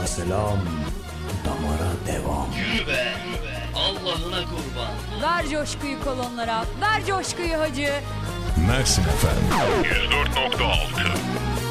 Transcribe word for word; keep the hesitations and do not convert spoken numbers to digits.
Damara selam, damara devam. Yürü be, Allah'ına kurban. Ver coşkuyu kolonlara, ver coşkuyu hacı. Mersin efendim. yüz dört nokta altı